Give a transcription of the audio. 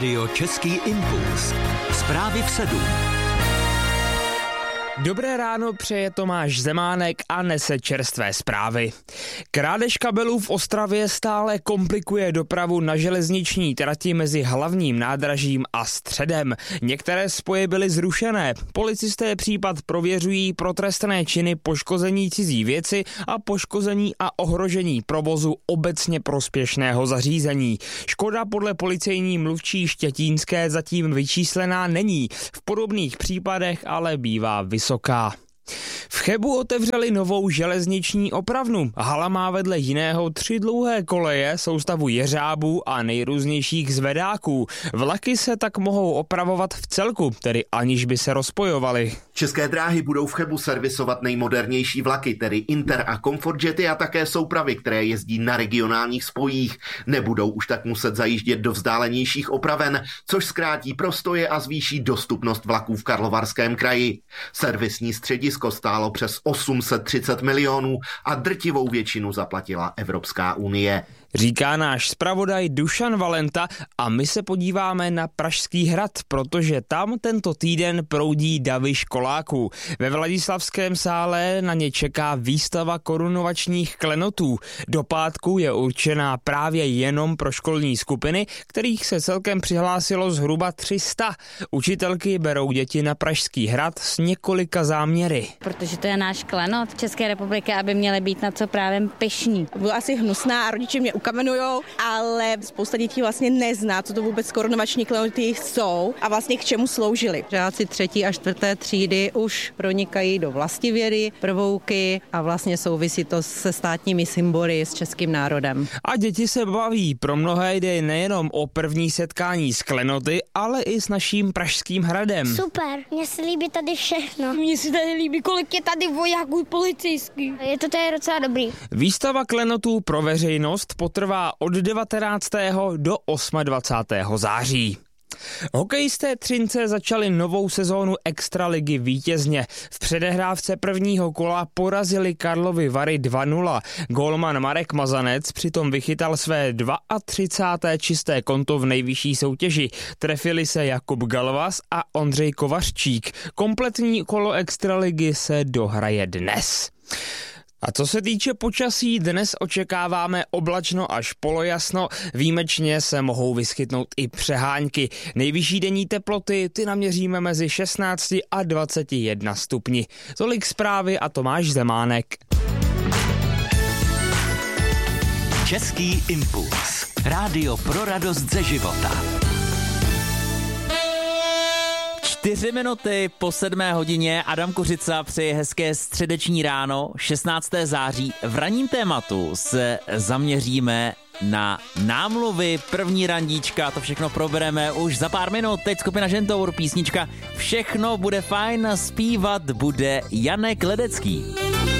Radio Český impuls. Zprávy v 7. Dobré ráno přeje Tomáš Zemánek a nese čerstvé zprávy. Krádež kabelů v Ostravě stále komplikuje dopravu na železniční trati mezi hlavním nádražím a středem. Některé spoje byly zrušené. Policisté případ prověřují pro trestné činy poškození cizí věci a poškození a ohrožení provozu obecně prospěšného zařízení. Škoda podle policejní mluvčí Štětínské zatím vyčíslená není. V podobných případech ale bývá vysoká. V Chebu otevřeli novou železniční opravnu. Hala má vedle jiného 3 dlouhé koleje, soustavu jeřábů a nejrůznějších zvedáků. Vlaky se tak mohou opravovat v celku, tedy aniž by se rozpojovaly. České dráhy budou v Chebu servisovat nejmodernější vlaky, tedy Inter a Comfortjety a také soupravy, které jezdí na regionálních spojích. Nebudou už tak muset zajíždět do vzdálenějších opraven, což zkrátí prostoje a zvýší dostupnost vlaků v Karlovarském kraji. Servisní středisko stálo přes 830 milionů a drtivou většinu zaplatila Evropská unie. Říká náš zpravodaj Dušan Valenta a my se podíváme na Pražský hrad, protože tam tento týden proudí davy školáků. Ve Vladislavském sále na ně čeká výstava korunovačních klenotů. Do pátku je určená právě jenom pro školní skupiny, kterých se celkem přihlásilo zhruba 300. Učitelky berou děti na Pražský hrad s několika záměry. Protože to je náš klenot České republiky, aby měly být na co právě pyšní. Byla asi hnusná a rodiče mě ukamenujou, ale spousta dětí vlastně nezná, co to vůbec korunovační klenoty jsou a vlastně k čemu sloužily. Žáci 3. a 4. třídy už pronikají do vlastivědy, prvouky a vlastně souvisí to se státními symboly, s českým národem. A děti se baví. Pro mnohé jde nejenom o první setkání s klenoty, ale i s naším Pražským hradem. Super, mně se líbí tady všechno. Mně se tady líbí, kolik je tady vojáků policejských. Je to tady docela dobrý. Výstava klenotů pro veřejnost potrvá od 19. do 28. září. Hokejisté Třince začali novou sezónu extraligy vítězně. V předehrávce prvního kola porazili Karlovy Vary 2-0. Gólman Marek Mazanec přitom vychytal své 32. čisté konto v nejvyšší soutěži. Trefili se Jakub Galvas a Ondřej Kovařčík. Kompletní kolo extraligy se dohraje dnes. A co se týče počasí, dnes očekáváme oblačno až polojasno, výjimečně se mohou vyskytnout i přehánky. Nejvyšší denní teploty ty naměříme mezi 16 a 21 stupni. Tolik zprávy a Tomáš Zemánek. Český impuls. Rádio pro radost ze života. 4 minuty po 7 hodině Adam Kořica přeje hezké středeční ráno, 16. září. V ranním tématu se zaměříme na námluvy, první randíčka, to všechno probereme už za pár minut. Teď skupina Žentour, písnička Všechno bude fajn, zpívat bude Janek Ledecký.